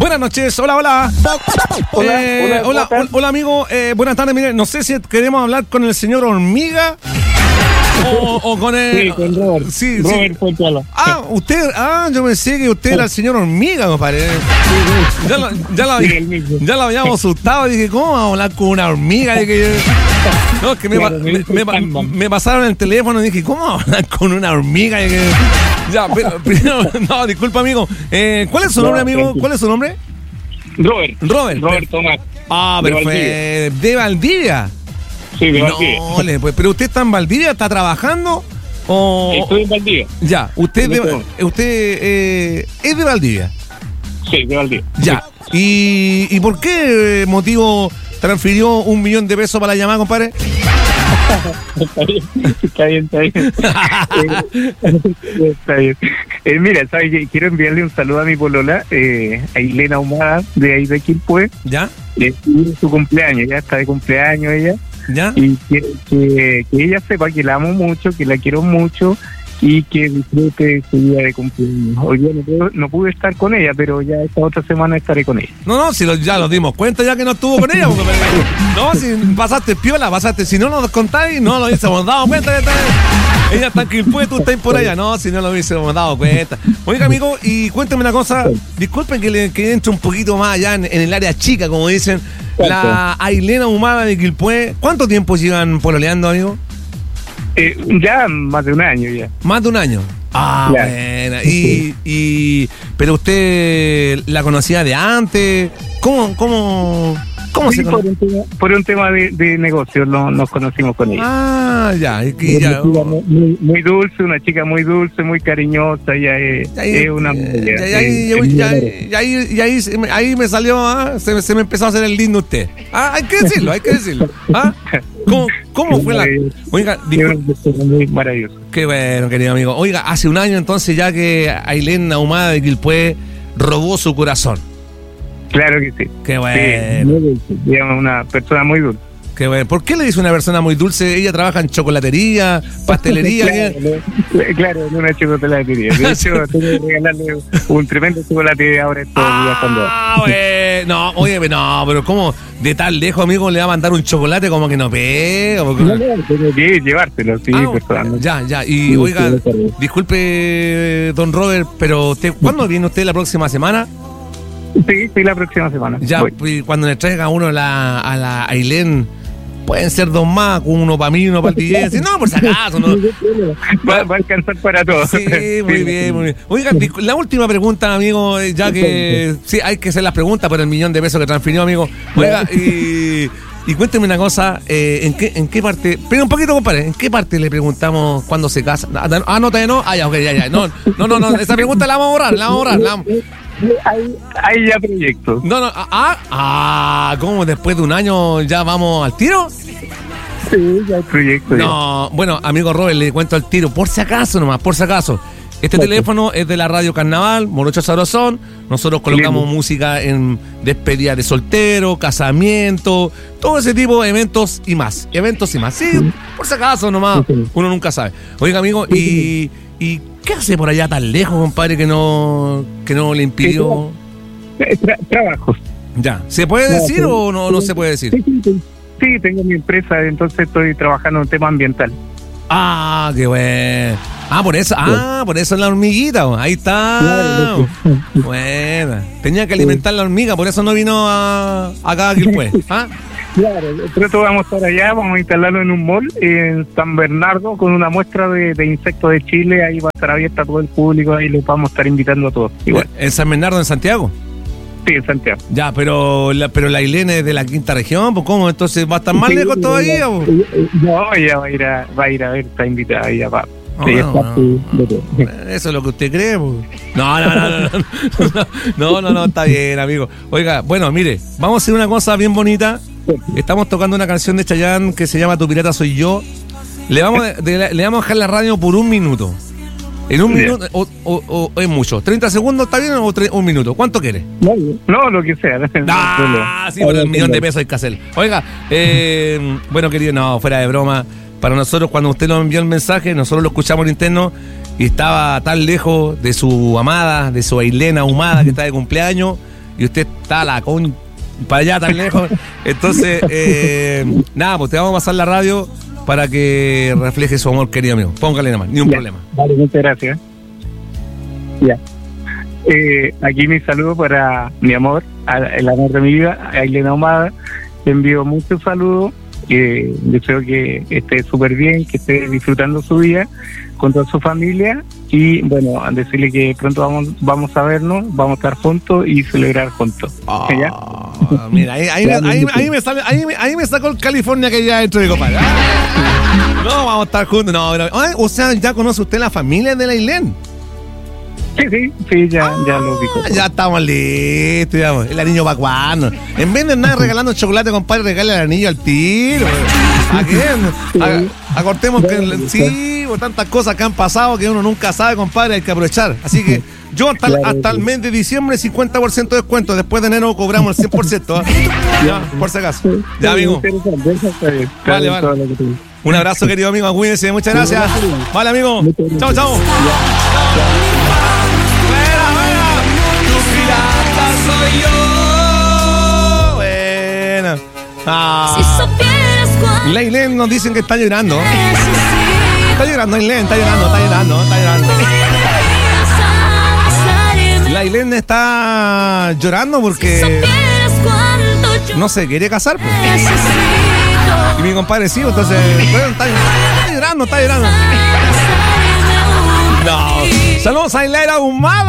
Buenas noches, hola. Hola, amigo. Buenas tardes, mire, no sé si queremos hablar con el señor Hormiga o con el... Sí, con Robert. Sí. Puentala. Yo pensé que usted era el señor Hormiga, compadre. Ya lo habíamos asustado. Dije, ¿cómo vamos a hablar con una hormiga? Dije, no, es que me pasaron el teléfono y dije, ¿cómo vamos a hablar con una hormiga? Dije, ya, pero primero, no, disculpa, amigo. ¿Cuál es su nombre, amigo? ¿Cuál es su nombre? Robert Tomás. Perfecto. ¿De Valdivia? Sí, de Valdivia. No, pues, pero usted está en Valdivia, ¿está trabajando? Estoy en Valdivia. Ya, usted es de Valdivia. Sí, de Valdivia. Ya. ¿Y por qué motivo transfirió $1.000.000 de pesos para la llamada, compadre? Está bien. Está bien. Mira, ¿sabes qué? Quiero enviarle un saludo a mi polola, a Ailena Ahumada, de ahí de Quilpué. ¿Ya? Es su cumpleaños, ya está de cumpleaños ella. ¿Ya? Y que ella sepa que la amo mucho, que la quiero mucho y que disfrute su día de cumpleaños. Hoy día no pude estar con ella, pero ya esta otra semana estaré con ella. No, si ya nos dimos cuenta ya que no estuvo con ella. Porque, no, si pasaste piola, si no nos contáis, no lo hubiésemos dado cuenta. Ella está en Quilpué, tú estás por allá. No, si no lo hubiésemos dado cuenta. Oiga, amigo, y cuéntame una cosa. Disculpen que entre un poquito más allá en el área chica, como dicen. La Ailena Ahumada de Quilpué. ¿Cuánto tiempo llevan pololeando, amigo? Ya más de un año ya. ¿Más de un año? Claro. Buena. Pero usted la conocía de antes. ¿Cómo sí, se conoce? Por un tema de negocio nos conocimos con ella. Ya. Muy dulce, una chica muy dulce, muy cariñosa. Ella es una mujer. Ahí me salió, se me empezó a hacer el lindo usted. Hay que decirlo. ¿Cómo fue la...? Oiga, muy maravilloso. Qué bueno, querido amigo. Oiga, hace un año entonces ya que Ailena Ahumada de Quilpué robó su corazón. Claro que sí. Qué bueno. Sí, muy dulce. Digamos, una persona muy dulce. Qué bueno. ¿Por qué le dice una persona muy dulce? Ella trabaja en chocolatería, pastelería. Claro, en una chocolatería. De hecho, tengo que regalarle un tremendo chocolate ahora estos días cuando... No, pero ¿cómo de tan lejos, amigo, le va a mandar un chocolate como que no pega? No, tengo que llevártelo, sí, personalmente. Ya. Y oiga, disculpe, don Robert, pero ¿cuándo viene usted la próxima semana? Sí, la próxima semana. Ya, pues, cuando le traiga uno a la Ailén, pueden ser dos más, uno para mí, uno para el DJ. No, por si acaso. No. Va a alcanzar para todos. Sí, muy bien. Oiga, la última pregunta, amigo, ya que sí, hay que hacer las preguntas por el $1.000.000 de pesos que transfirió, amigo. Oiga, y cuénteme una cosa, ¿en qué parte? Pero un poquito, compadre, ¿en qué parte le preguntamos cuándo se casa? No, todavía no. Ya. No, esa pregunta la vamos a borrar. Hay ya proyectos. ¿Cómo después de un año ya vamos al tiro? Sí, ya hay proyectos. No, bueno, amigo Robert, le cuento al tiro, por si acaso. Este teléfono es de la Radio Carnaval, Morocho Sabrosón. Nosotros colocamos música en despedida de soltero, casamiento, todo ese tipo de eventos y más. Sí, por si acaso nomás, uno nunca sabe. Oiga, amigo, ¿y qué hace por allá tan lejos, compadre, que no le impidió? Trabajos. Ya. ¿Se puede decir o no se puede decir? Sí, tengo mi empresa, entonces estoy trabajando en tema ambiental. Qué bueno. Por eso es la hormiguita, ahí está. Claro. Buena. Tenía que alimentar la hormiga, por eso no vino acá a Quilpué. Claro, pronto vamos a estar allá, vamos a instalarlo en un mall en San Bernardo con una muestra de insectos de Chile. Ahí va a estar abierta a todo el público, ahí los vamos a estar invitando a todos. Igual. ¿En San Bernardo, en Santiago? Sí, en Santiago. Ya, pero la Ailén es de la quinta región, pues ¿cómo? Entonces va a estar más lejos todavía. No, ella va a ir a ver, está invitada ahí a Pablo. Eso es lo que usted cree, pues. No, está bien, amigo. Oiga, bueno, mire, vamos a hacer una cosa bien bonita. Estamos tocando una canción de Chayanne que se llama Tu pirata soy yo. Le vamos a dejar la radio por 1 minuto. En 1 minuto, o es mucho. ¿30 segundos está bien o 1 minuto? ¿Cuánto quiere? No, lo que sea. Sí, por el $1.000.000 de pesos hay que hacer. Oiga, bueno, querido, no, fuera de broma. Para nosotros, cuando usted nos envió el mensaje, nosotros lo escuchamos en interno y estaba tan lejos de su amada, de su Ailena Ahumada que está de cumpleaños, y usted está para allá tan lejos. Entonces, nada, pues te vamos a pasar la radio para que refleje su amor, querido amigo. Póngale nada más, ni un problema. Vale, muchas gracias. Ya. Aquí mi saludo para mi amor, el amor de mi vida, a Elena Ahumada. Le envío muchos saludos. Deseo que esté súper bien, que esté disfrutando su vida con toda su familia. Y bueno, decirle que pronto vamos a vernos, vamos a estar juntos y celebrar juntos. ¿Ya? Mira, ahí me sacó el California que ya dentro de compadre. No, vamos a estar juntos. No, pero, o sea, ya conoce usted la familia de la Ailén. Sí, ya lo ubico. Ya estamos listos, digamos. El anillo para cuando. En vez de andar regalando chocolate, compadre, regale el anillo al tiro. ¿A quién? Acortemos que sí, tantas cosas que han pasado que uno nunca sabe, compadre, hay que aprovechar. Así que yo hasta el mes de diciembre 50% de descuento, después de enero cobramos el 100%. Ya, por si acaso. Ya, amigo. Vale. Un abrazo, querido amigo, cuídense, muchas gracias. Vale, amigo. Chao. Soy yo. Buena. Ailén nos dicen que está llorando. Está llorando, Ailén, está llorando. La Ailén está llorando porque no se quiere casar, pues. Y mi compadre sí, entonces está llorando. No. Saludos a Ailén Ahumada.